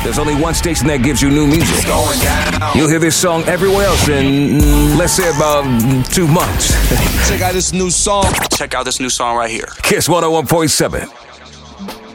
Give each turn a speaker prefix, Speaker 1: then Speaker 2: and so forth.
Speaker 1: There's only one station that gives you new music. Going down. You'll hear this song everywhere else in, let's say, about 2 months.
Speaker 2: Check out this new song.
Speaker 3: Check out this new song right here.
Speaker 1: Kiss 101.7.